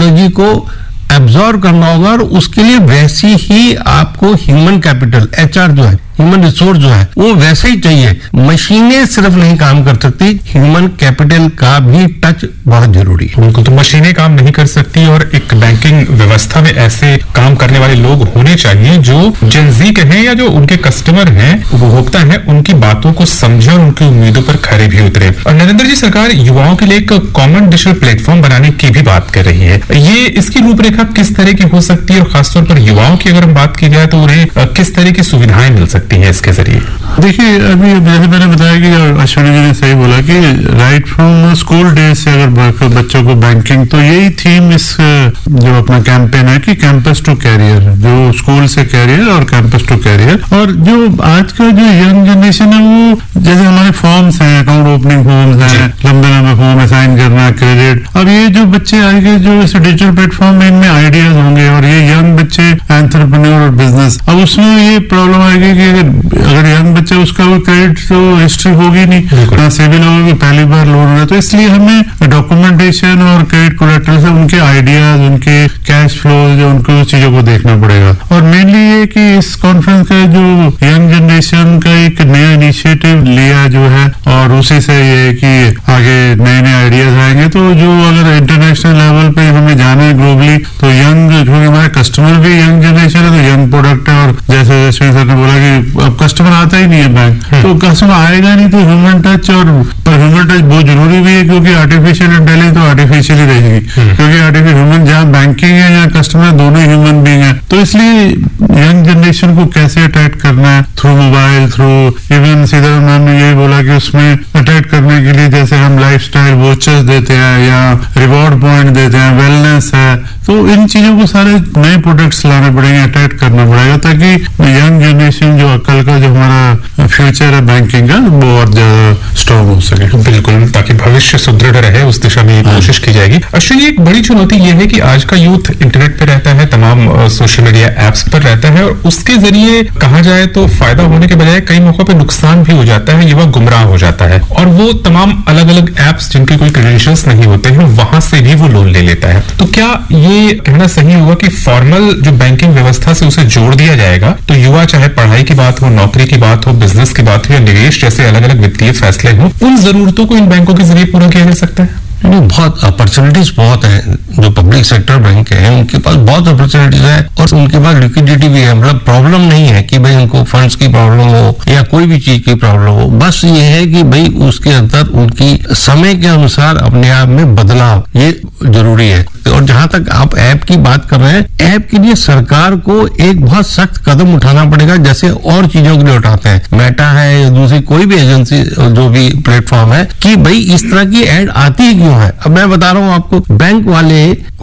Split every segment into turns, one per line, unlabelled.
Technology को absorb करना होगा और उसके लिए वैसी ही आपको ह्यूमन कैपिटल, HR जो है, ह्यूमन रिसोर्स जो है, वो वैसे ही चाहिए। मशीनें सिर्फ नहीं काम कर सकती, ह्यूमन कैपिटल का भी टच बहुत जरूरी है।
बिल्कुल, तो मशीनें काम नहीं कर सकती और एक बैंकिंग व्यवस्था में ऐसे काम करने वाले लोग होने चाहिए जो जेनजी के हैं या जो उनके कस्टमर हैं, उपभोक्ता हैं, उनकी बातों को समझे और उनकी उम्मीदों पर खरे भी उतरे। और नरेंद्र जी, सरकार युवाओं के लिए एक कॉमन डिजिटल प्लेटफॉर्म बनाने की भी बात कर रही है। ये इसकी रूपरेखा किस तरह की हो सकती है और खासतौर पर युवाओं की अगर हम बात की जाए तो उन्हें किस तरह की सुविधाएं मिल सकती है इसके जरिए?
देखिए, अभी जैसे मैंने बताया कि अश्विनी जी ने सही बोला कि राइट फ्रॉम स्कूल डेज से अगर बच्चों को बैंकिंग, तो यही थीम इस जो अपना कैंपेन है कि कैंपस टू कैरियर, जो स्कूल से कैरियर और कैंपस टू कैरियर। और जो आज का जो यंग जनरेशन है वो जैसे हमारे फॉर्म्स हैं, अकाउंट ओपनिंग फॉर्म्स हैं, लंबे लंबे फॉर्म असाइन करना, क्रेडिट, अब ये जो बच्चे आएंगे जो इस डिजिटल प्लेटफॉर्म में इनमें आइडियाज होंगे और ये यंग बच्चे एंटरप्रेन्योर और बिजनेस, अब उसमें ये प्रॉब्लम आएगी कि अगर यंग बच्चा उसका वो क्रेडिट तो हिस्ट्री होगी नहीं, ना सिविल होगी, पहली बार लोन हो रहा है, तो इसलिए हमें डॉक्यूमेंटेशन और क्रेडिट कोलेटरल से उनके आइडियाज, उनके कैश फ्लो, जो उनको चीजों को देखना पड़ेगा। और मेनली ये कि इस कॉन्फ्रेंस का जो यंग जनरेशन का एक नया इनिशिएटिव लिया जो है और उसी से ये कि आगे नए नए आइडियाज आएंगे, तो जो अगर इंटरनेशनल लेवल पे हमें जाना है ग्लोबली, तो यंग, क्योंकि हमारे कस्टमर भी यंग जनरेशन है, तो यंग प्रोडक्ट है। और जैसे अश्विनी सर ने बोला कि अब कस्टमर आता ही नहीं है बैंक, तो कस्टमर आएगा नहीं, तो ह्यूमन टच, और पर ह्यूमन टच बहुत जरूरी भी है क्योंकि आर्टिफिशियल इंटेलिजेंस तो आर्टिफिशियल ही रहेगी, क्योंकि आर्टिफिशियल ह्यूमन जहाँ बैंकिंग है या कस्टमर दोनों ह्यूमन बीइंग है। तो इसलिए यंग जनरेशन को कैसे अट्रैक्ट करना है थ्रू मोबाइल, थ्रू इवन सीधा मैम ने यही बोला कि उसमें अट्रैक्ट करने के लिए जैसे हम लाइफस्टाइल वोचर्स देते हैं या रिवॉर्ड पॉइंट देते हैं, वेलनेस है, तो इन चीजों को सारे नए प्रोडक्ट्स लाने पड़ेंगे, अट्रैक्ट करना पड़ेगा ताकि यंग जनरेशन जो कल का जो हमारा फ्यूचर है बैंकिंग का वो और ज्यादा स्ट्रॉन्ग हो सके।
बिल्कुल, ताकि भविष्य सुदृढ़ रहे उस दिशा में कोशिश की जाएगी। अश्विनी, एक बड़ी चुनौती ये है कि आज का यूथ इंटरनेट पे रहता है, तमाम सोशल मीडिया एप्स पर रहता है और उसके जरिए कहा जाए तो फायदा होने के बजाय कई मौकों पे नुकसान भी हो जाता है, युवा गुमराह हो जाता है और वो तमाम अलग अलग एप्स जिनके कोई क्रेडेंशियल्स नहीं होते हैं वहां से भी वो लोन ले लेता है। तो क्या ये कहना सही होगा कि फॉर्मल जो बैंकिंग व्यवस्था से उसे जोड़ दिया जाएगा तो युवा, चाहे पढ़ाई की बात हो, नौकरी की बात हो, बिजनेस की बात हो या निवेश जैसे अलग अलग वित्तीय फैसले हो, उन जरूरतों को इन बैंकों के जरिए पूरा किया जा सकता है?
बहुत अपॉर्चुनिटीज बहुत हैं। जो पब्लिक सेक्टर बैंक है उनके पास बहुत अपॉर्चुनिटीज है और उनके पास लिक्विडिटी भी है। मतलब प्रॉब्लम नहीं है कि भाई उनको फंड्स की प्रॉब्लम हो या कोई भी चीज की प्रॉब्लम हो, बस ये है कि भाई उसके अंदर उनकी समय के अनुसार अपने आप में बदलाव ये जरूरी है। और जहां तक आप ऐप की बात कर रहे हैं, ऐप के लिए सरकार को एक बहुत सख्त कदम उठाना पड़ेगा, जैसे और चीजों के लिए उठाते हैं, मेटा है या दूसरी कोई भी एजेंसी जो भी प्लेटफॉर्म है, कि भाई इस तरह की एड आती ही क्यों है। अब मैं बता रहा हूं आपको, बैंक वाले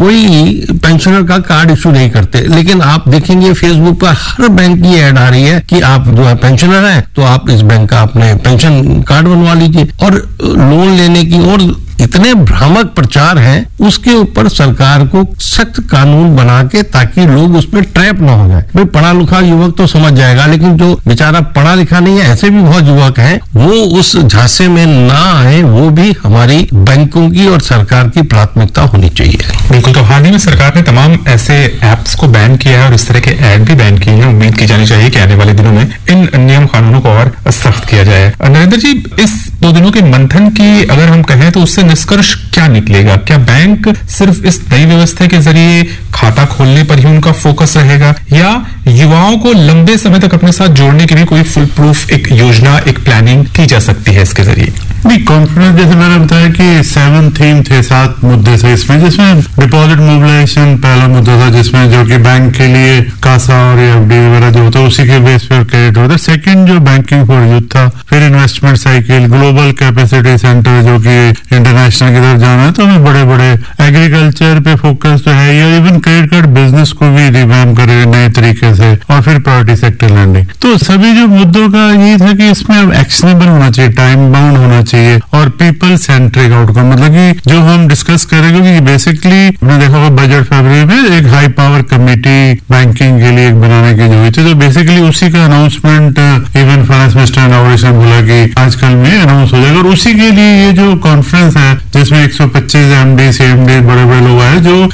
कोई पेंशनर का कार्ड इशू नहीं करते, लेकिन आप देखेंगे फेसबुक पर हर बैंक की एड आ रही है कि आप जो है पेंशनर हैं तो आप इस बैंक का अपने पेंशन कार्ड बनवा लीजिए। और लोन लेने की और इतने भ्रामक प्रचार हैं, उसके ऊपर सरकार को सख्त कानून बना के ताकि लोग उसमें ट्रैप ना हो जाए। भाई पढ़ा लिखा युवक तो समझ जाएगा, लेकिन जो बेचारा पढ़ा लिखा नहीं है, ऐसे भी बहुत युवक हैं, वो उस झांसे में ना आए, वो भी हमारी बैंकों की और सरकार की प्राथमिकता होनी चाहिए।
बिल्कुल, तो हाल ही में सरकार ने तमाम ऐसे एप्स को बैन किया है और इस तरह के ऐड भी बैन किए हैं। उम्मीद की जानी चाहिए कि आने वाले दिनों में इन नियम कानूनों को और सख्त किया जाए। नरेंद्र जी, इस 2 दिनों के मंथन की अगर हम कहें तो उससे निष्कर्ष क्या निकलेगा? क्या बैंक सिर्फ इस नई व्यवस्था के जरिए खाता खोलने पर ही उनका फोकस रहेगा या युवाओं को लंबे समय तक अपने साथ जोड़ने के लिए कोई फुल प्रूफ एक योजना, एक प्लानिंग की जा सकती है इसके जरिए?
नहीं, कॉन्फिडेंस जैसे मैंने बताया कि 7 थीम थे, 7 मुद्दे थे इसमें, जिसमें डिपॉजिट मोबिलाइजेशन पहला मुद्दा था, जिसमें जो कि बैंक के लिए कासा और एफडी वगैरह जो होता है उसी के बेस पर क्रेडिट होता है। सेकंड जो बैंकिंग फॉर यूथ था, फिर investment cycle, global capacity centre जो कि इंटरनेशनल की तरफ जाना है, तो हमें बड़े बड़े एग्रीकल्चर पे फोकस तो है, या इवन क्रेडिट कार्ड बिजनेस को भी रिवैम्प करेंगे नए तरीके से, और फिर प्रायोरिटी सेक्टर लैंडिंग। तो सभी जो मुद्दों का ये था कि इसमें अब एक्शनेबल होना चाहिए, टाइम बाउंड होना चाहिए और पीपल सेंट्रिक आउटकम, मतलब कि जो हम डिस्कस करेंगे कि बेसिकली हमने देखा होगा बजट फरवरी में एक हाई पावर कमेटी बैंकिंग के लिए बनाने की जो हुई थी, तो बेसिकली उसी का अनाउंसमेंट इवन फाइनेंस मिनिस्टर ने बोला कि आजकल में अनाउंस हो जाएगा। और उसी के लिए ये जो कॉन्फ्रेंस है जिसमें 125 एमडी, सीएमडी बड़े बड़े लोग आए, जो